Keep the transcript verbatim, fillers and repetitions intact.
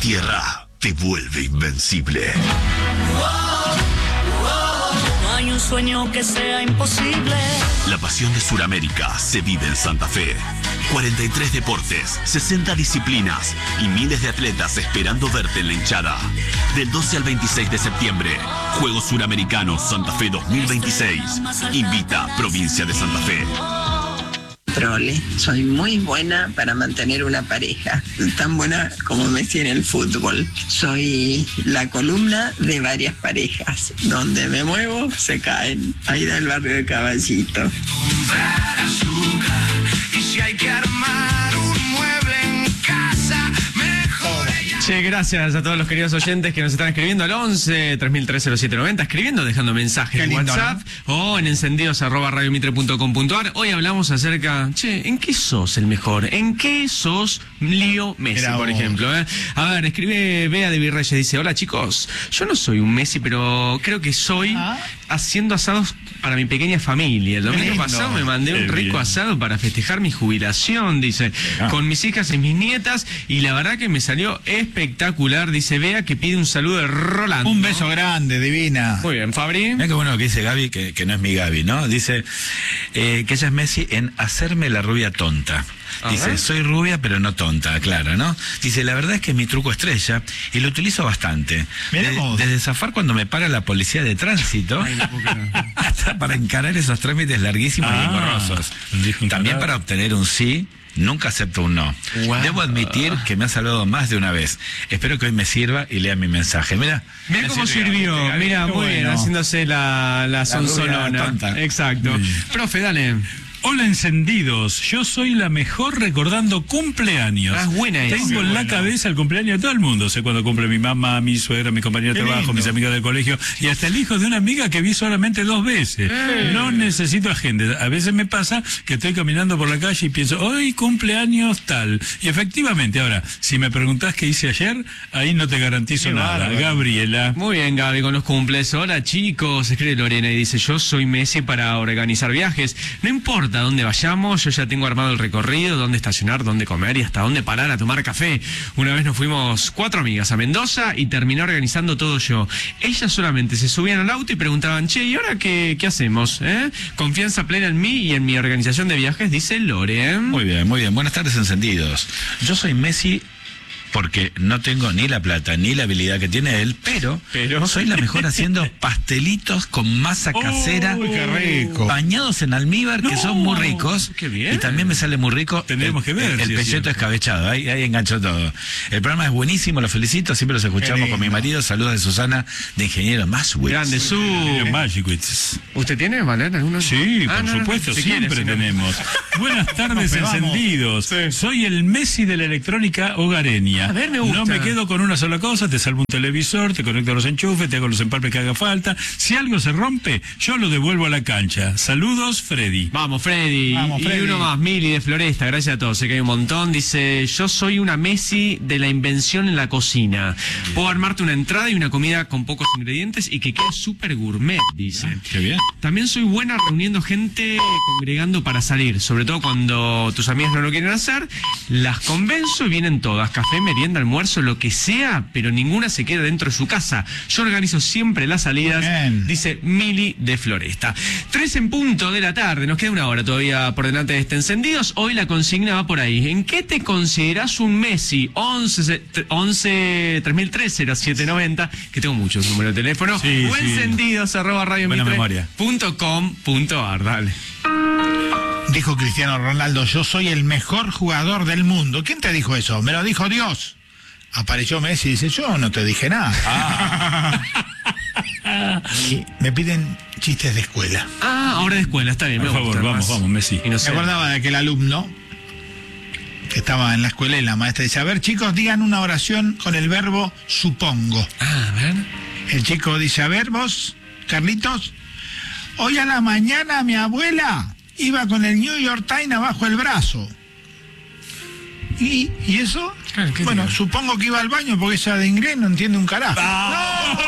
tierra te vuelve invencible. No hay un sueño que sea imposible. La pasión de Sudamérica se vive en Santa Fe. cuarenta y tres deportes, sesenta disciplinas y miles de atletas esperando verte en la hinchada. Del doce al veintiséis de septiembre, Juegos Suramericanos Santa Fe dos mil veintiséis. Invita Provincia de Santa Fe. Prole, soy muy buena para mantener una pareja, tan buena como Messi en el fútbol. Soy la columna de varias parejas. Donde me muevo, se caen. Ahí del barrio de Caballito. Y si hay que armar un mueble en casa, mejor ella. Che, gracias a todos los queridos oyentes que nos están escribiendo al once, tres mil tres, cero siete noventa, escribiendo, dejando mensajes en WhatsApp, ¿no? O en encendidos arroba radiomitre punto com punto ar. Hoy hablamos acerca, che, ¿en qué sos el mejor? ¿En qué sos Leo Messi, Era por vos. ejemplo? ¿eh? A ver, escribe Bea de Virreyes, dice, hola chicos, yo no soy un Messi, pero creo que soy ¿Ah? haciendo asados para mi pequeña familia. El domingo pasado me mandé un rico bien. asado para festejar mi jubilación, dice, ah. con mis hijas y mis nietas, y la verdad que me salió espectacular, dice Bea, que pide un saludo de Rolando. Un beso grande, divina. Muy bien, Fabri. Mira qué bueno que dice Gaby, que, que no es mi Gaby, ¿no? Dice eh, que ella es Messi en hacerme la rubia tonta. Dice, Ajá. soy rubia pero no tonta, claro, ¿no? Dice, la verdad es que es mi truco estrella y lo utilizo bastante. De, desde zafar cuando me para la policía de tránsito, Ay, no hasta para encarar esos trámites larguísimos ah, y engorrosos. También para obtener un sí. Nunca acepto un no. Wow. Debo admitir que me ha saludado más de una vez. Espero que hoy me sirva y lea mi mensaje. Mira, mira cómo sirvió. Mira, mira muy bueno. bien, haciéndose la, la, la sonsolona. Exacto. Sí. Profe, dale. Hola encendidos, yo soy la mejor recordando cumpleaños. Ah, buena esa. Tengo en la bueno. cabeza el cumpleaños de todo el mundo. Sé cuando cumple mi mamá, mi suegra, mi compañero de trabajo, lindo. mis amigas del colegio y hasta el hijo de una amiga que vi solamente dos veces. Eh. No necesito agenda. A veces me pasa que estoy caminando por la calle y pienso, hoy cumpleaños tal. Y efectivamente, ahora, si me preguntás qué hice ayer, ahí no te garantizo qué nada. Bárbaro. Gabriela. Muy bien, Gaby, con los cumples. Hola chicos, escribe Lorena y dice, yo soy Messi para organizar viajes. No importa a dónde vayamos, yo ya tengo armado el recorrido, dónde estacionar, dónde comer y hasta dónde parar a tomar café. Una vez nos fuimos cuatro amigas a Mendoza y terminé organizando todo yo. Ellas solamente se subían al auto y preguntaban, che, ¿y ahora qué, qué hacemos? ¿Eh? Confianza plena en mí y en mi organización de viajes, dice Lore. ¿eh? Muy bien, muy bien. Buenas tardes, encendidos. Yo soy Messi porque no tengo ni la plata ni la habilidad que tiene él, pero, pero... soy la mejor haciendo pastelitos con masa casera, oh, qué rico. bañados en almíbar, no, que son muy ricos. Qué bien. Y también me sale muy rico. Tendremos el, que ver. El, el si pelleto es escabechado, ahí, ahí enganchó todo. El programa es buenísimo, los felicito, siempre los escuchamos con mi marido. Saludos de Susana, de Ingeniero Maswitz. Grande, Su. Magikwitz. ¿Usted tiene, Valen, alguno? Sí, ah, por no, supuesto, no, si siempre quiere, si tenemos. No. Buenas tardes, encendidos. Sí. Soy el Messi de la electrónica hogareña. A ver, me gusta. No me quedo con una sola cosa, te salvo un televisor, te conecto a los enchufes, te hago los empalmes que haga falta. Si algo se rompe, yo lo devuelvo a la cancha. Saludos, Freddy. Vamos, Freddy. Vamos, Freddy. Y uno más, Mili de Floresta, gracias a todos, sé que hay un montón. Dice, yo soy una Messi de la invención en la cocina. Puedo armarte una entrada y una comida con pocos ingredientes y que quede súper gourmet, dice. Qué bien. También soy buena reuniendo gente, congregando para salir, sobre todo cuando tus amigas no lo quieren hacer. Las convenzo y vienen todas, café, merienda, almuerzo, lo que sea, pero ninguna se queda dentro de su casa. Yo organizo siempre las salidas, bien. Dice Mili de Floresta. Tres en punto de la tarde, nos queda una hora todavía por delante de este encendidos. Hoy la consigna va por ahí. ¿En qué te considerás un Messi? once, once, tres mil tres, cero siete noventa, que tengo muchos números de teléfono, sí, o sí. encendidos arroba radiomitre punto com punto ar. Dale. Dijo Cristiano Ronaldo, yo soy el mejor jugador del mundo. ¿Quién te dijo eso? Me lo dijo Dios. Apareció Messi y dice, yo no te dije nada. Ah. Y me piden chistes de escuela. Ah, ahora de escuela, está bien. Por me favor, gusta, vamos, más. vamos, Messi. Me acordaba de aquel alumno que estaba en la escuela y la maestra dice, a ver chicos, digan una oración con el verbo supongo. Ah, a ver. El chico dice, a ver vos, Carlitos, hoy a la mañana mi abuela iba con el New York Times abajo el brazo. ¿Y, y eso? Claro, bueno, digo? supongo que iba al baño porque esa de inglés no entiende un carajo. ¡Ah!